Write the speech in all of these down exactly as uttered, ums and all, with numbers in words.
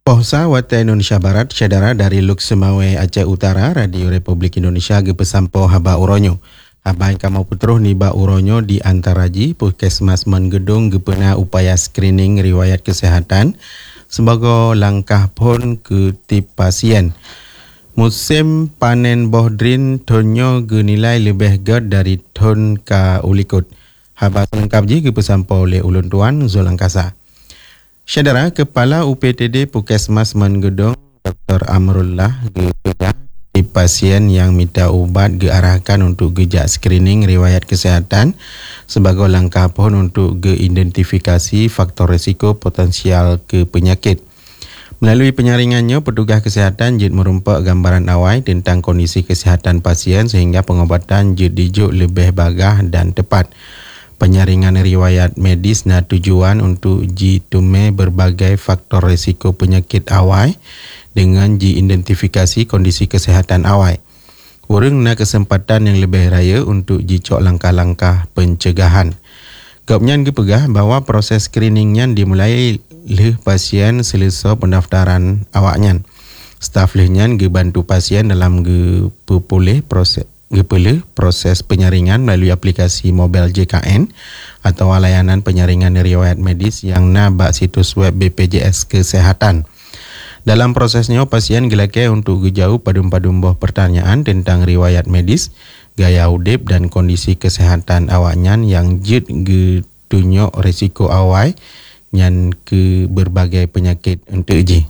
Pohsa Wata Indonesia Barat, saudara dari Luk Semawe Aceh Utara, Radio Republik Indonesia gepesampo haba uronyo. Haba yang kamu putruh niba uronyo di antaraji Puskesmas Menggedung gepena upaya screening riwayat kesehatan sebagai langkah pun ke tip pasien. Musim panen bohdrin tonyo genilai lebih ged dari ton ka ulikut. Haba selengkap ji gepesampo oleh ulun tuan Zul Angkasa. Saudara, Kepala U P T D Puskesmas Menggedung, Doktor Amrullah, gejak di pasien yang minta ubat diarahkan untuk gejak screening riwayat kesehatan sebagai langkah pun untuk geidentifikasi faktor risiko potensial ke penyakit. Melalui penyaringannya, petugas kesihatan jid merumpak gambaran awal tentang kondisi kesihatan pasien sehingga pengobatan jid dijuk lebih bagah dan tepat. Penyaringan riwayat medis na tujuan untuk jitume berbagai faktor risiko penyakit awal dengan diidentifikasi kondisi kesihatan awal. Urang na kesempatan yang lebih raya untuk jicok langkah-langkah pencegahan. Gopnyan gepegah bahawa proses screeningnya dimulai leh pasien selesai pendaftaran awaknya. Staf lehnyan gebantu pasien dalam gepulih proses Gepele proses penyaringan melalui aplikasi mobil J K N atau layanan penyaringan riwayat medis yang nabak situs web B P J S Kesehatan. Dalam prosesnya, pasien gelake untuk gejauh padum-padum boh pertanyaan tentang riwayat medis, gaya udip dan kondisi kesehatan awaknya yang jid getunjuk risiko awal yang ke berbagai penyakit untuk ji.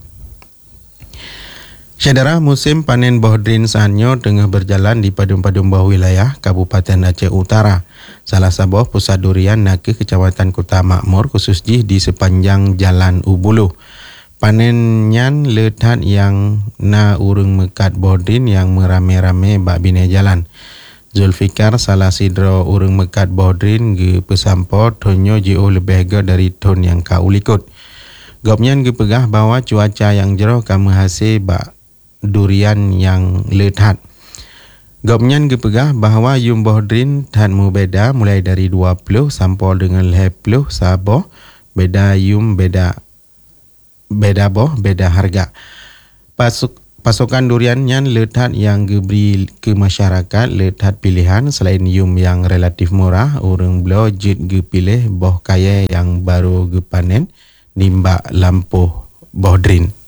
Saudara, musim panen bohdrin sahanyo tengah berjalan di padum-padum bawah wilayah Kabupaten Aceh Utara. Salah sabuah pusat durian nake Kecamatan Kota Makmur khusus di di sepanjang Jalan Ubulu. Panennya letak yang na urung mekat bohdrin yang merame-rame bak bine jalan. Zulfikar salah sidro urung mekat bohdrin ge pesampo tonyo jauh lebih ge dari ton yang kaulikut. Gopnyan ge pegah bahawa cuaca yang jeroh kamu hasil bak durian yang letat. Gopnyan gepegah bahawa yum bohdrin tan mu beda mulai dari dua puluh sampai dengan lima puluh saboh. Beda yum beda beda boh beda harga. Pasuk pasokan durian yang letat yang geberi ke masyarakat letat pilihan selain yum yang relatif murah, urang belo jid gepilih boh kaya yang baru gepanen nimba lampuh bohdrin.